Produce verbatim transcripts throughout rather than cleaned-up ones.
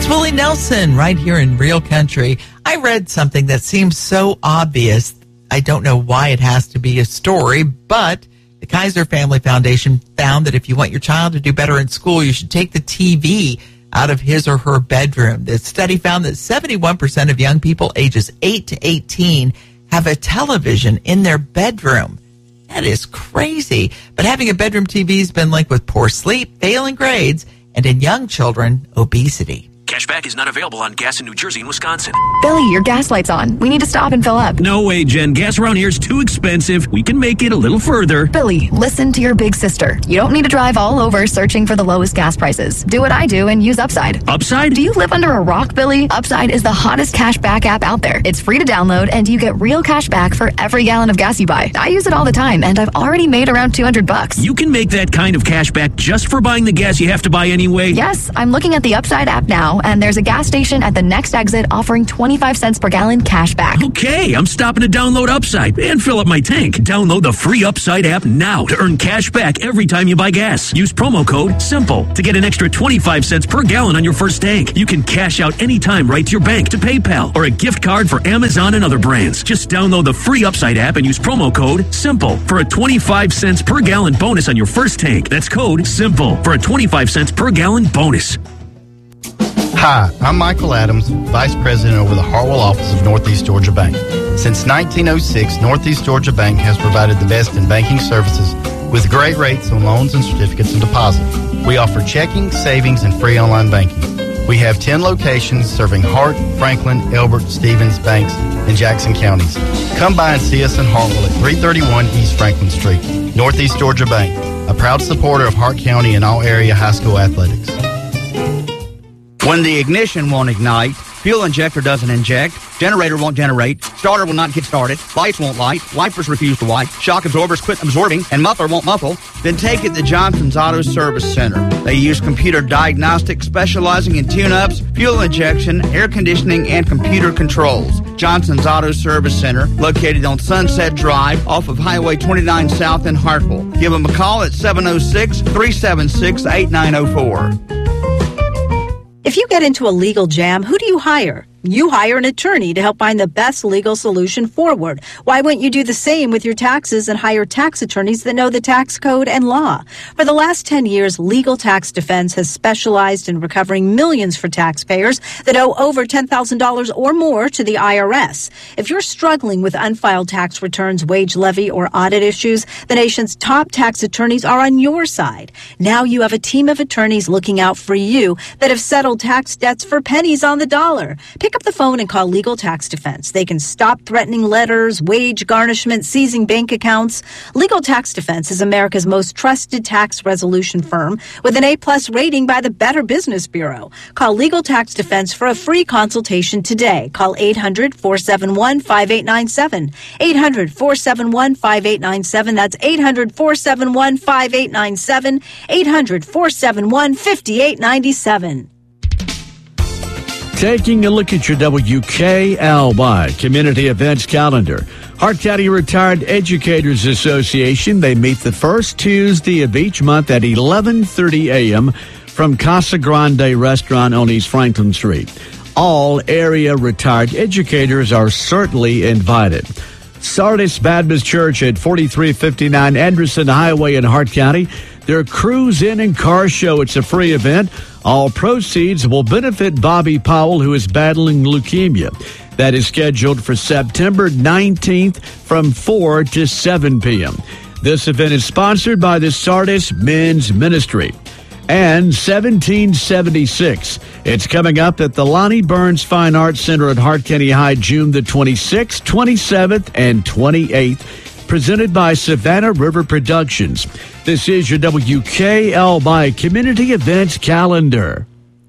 It's Willie Nelson right here in Real Country. I read something that seems so obvious. I don't know why it has to be a story, but the Kaiser Family Foundation found that if you want your child to do better in school, you should take the T V out of his or her bedroom. The study found that seventy-one percent of young people ages eight to eighteen have a television in their bedroom. That is crazy. But having a bedroom T V has been linked with poor sleep, failing grades, and in young children, obesity. Cashback is not available on gas in New Jersey and Wisconsin. Billy, your gas light's on. We need to stop and fill up. No way, Jen. Gas around here is too expensive. We can make it a little further. Billy, listen to your big sister. You don't need to drive all over searching for the lowest gas prices. Do what I do and use Upside. Upside? Do you live under a rock, Billy? Upside is the hottest cashback app out there. It's free to download, and you get real cash back for every gallon of gas you buy. I use it all the time, and I've already made around two hundred bucks. You can make that kind of cash back just for buying the gas you have to buy anyway? Yes, I'm looking at the Upside app now, and there's a gas station at the next exit offering twenty-five cents per gallon cash back. Okay, I'm stopping to download Upside and fill up my tank. Download the free Upside app now to earn cash back every time you buy gas. Use promo code SIMPLE to get an extra twenty-five cents per gallon on your first tank. You can cash out anytime right to your bank, to PayPal, or a gift card for Amazon and other brands. Just download the free Upside app and use promo code SIMPLE for a twenty-five cents per gallon bonus on your first tank. That's code SIMPLE for a twenty-five cents per gallon bonus. Hi, I'm Michael Adams, Vice President over the Hartwell office of Northeast Georgia Bank. Since nineteen oh six, Northeast Georgia Bank has provided the best in banking services with great rates on loans and certificates of deposit. We offer checking, savings, and free online banking. We have ten locations serving Hart, Franklin, Elbert, Stevens, Banks, and Jackson counties. Come by and see us in Hartwell at three thirty-one East Franklin Street. Northeast Georgia Bank, a proud supporter of Hart County and all area high school athletics. When the ignition won't ignite, fuel injector doesn't inject, generator won't generate, starter will not get started, lights won't light, wipers refuse to wipe, shock absorbers quit absorbing, and muffler won't muffle, then take it to Johnson's Auto Service Center. They use computer diagnostics specializing in tune-ups, fuel injection, air conditioning, and computer controls. Johnson's Auto Service Center, located on Sunset Drive off of Highway twenty-nine South in Hartwell. Give them a call at seven oh six, three seven six, eight nine oh four. If you get into a legal jam, who do you hire? You hire an attorney to help find the best legal solution forward. Why wouldn't you do the same with your taxes and hire tax attorneys that know the tax code and law? For the last ten years, Legal Tax Defense has specialized in recovering millions for taxpayers that owe over ten thousand dollars or more to the I R S. If you're struggling with unfiled tax returns, wage levy, or audit issues, the nation's top tax attorneys are on your side. Now you have a team of attorneys looking out for you that have settled tax debts for pennies on the dollar. Pick up the phone and call Legal Tax Defense. They can stop threatening letters, wage garnishment, seizing bank accounts. Legal Tax Defense is America's most trusted tax resolution firm with an A-plus rating by the Better Business Bureau. Call Legal Tax Defense for a free consultation today. Call eight hundred, four seven one, five eight nine seven. eight hundred, four seven one, five eight nine seven. That's eight hundred, four seven one, five eight nine seven. eight hundred, four seven one, five eight nine seven. Taking a look at your W K L Y community events calendar. Hart County Retired Educators Association, they meet the first Tuesday of each month at eleven thirty a.m. from Casa Grande Restaurant on East Franklin Street. All area retired educators are certainly invited. Sardis Baptist Church at forty-three fifty-nine Anderson Highway in Hart County. Their Cruise In and Car Show. It's a free event. All proceeds will benefit Bobby Powell, who is battling leukemia. That is scheduled for September nineteenth from four to seven p.m. This event is sponsored by the Sardis Men's Ministry. And seventeen seventy-six. It's coming up at the Lonnie Burns Fine Arts Center at Hart County High, June the twenty-sixth, twenty-seventh, and twenty-eighth. Presented by Savannah River Productions. This is your W K L Y Community Events Calendar.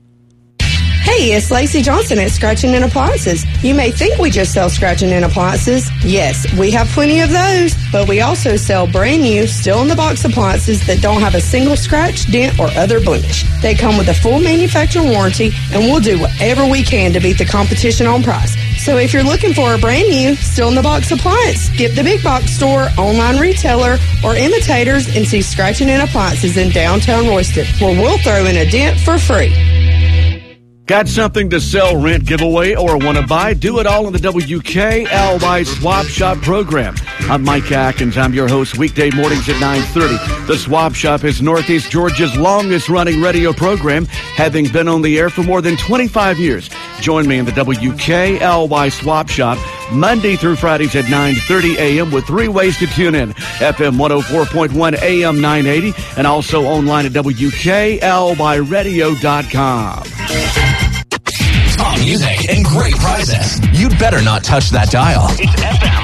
Hey, it's Lacey Johnson at Scratching and Appliances. You may think we just sell scratching and appliances. Yes, we have plenty of those, but we also sell brand new, still-in-the-box appliances that don't have a single scratch, dent, or other blemish. They come with a full manufacturer warranty, and we'll do whatever we can to beat the competition on price. So if you're looking for a brand new, still-in-the-box appliance, skip the big box store, online retailer, or imitators and see Scratching and Appliances in downtown Royston, where we'll throw in a dent for free. Got something to sell, rent, give away, or want to buy? Do it all in the W K L Y Swap Shop program. I'm Mike Atkins. I'm your host weekday mornings at nine thirty. The Swap Shop is Northeast Georgia's longest-running radio program, having been on the air for more than twenty-five years. Join me in the W K L Y Swap Shop Monday through Fridays at nine thirty a.m. with three ways to tune in. F M one oh four point one, A M nine eighty, and also online at W K L Y radio dot com. Top music and great prizes. You'd better not touch that dial. It's F M